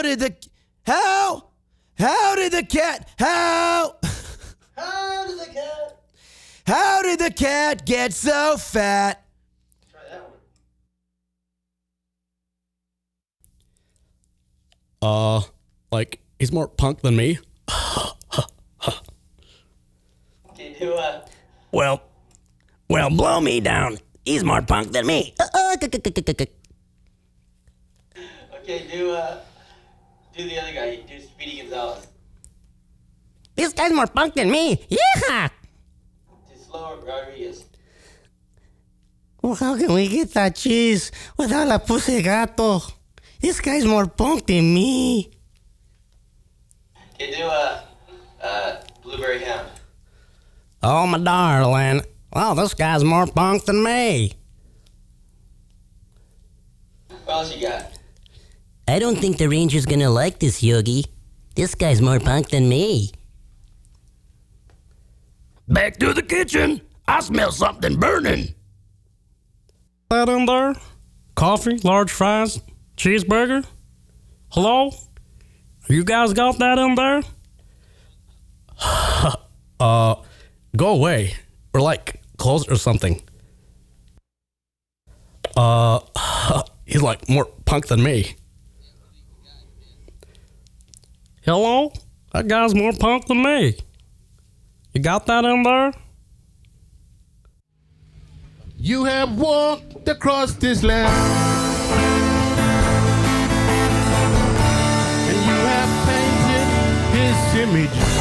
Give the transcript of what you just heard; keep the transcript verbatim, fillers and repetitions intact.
How did the how how did the cat how How did the cat? how did the cat get so fat? Try that one. Uh, like, he's more punk than me. Okay, do uh. Well, well, blow me down. He's more punk than me. Okay, do uh. Do the other guy. Do Speedy Gonzalez. This guy's more punk than me. Yeah. Do slower Rodriguez. Well, how can we get that cheese without la pussy gato? This guy's more punk than me. Okay, do uh. Uh. Blueberry Hound. Oh, my darling. Well, this guy's more punk than me. What else you got? I don't think the ranger's gonna like this, Yogi. This guy's more punk than me. Back to the kitchen. I smell something burning. That in there? Coffee, large fries, cheeseburger? Hello? You guys got that in there? uh, go away. We're like close or something. Uh, he's like more punk than me. Hello? That guy's more punk than me. You got that in there? You have walked across this land, and you have painted his image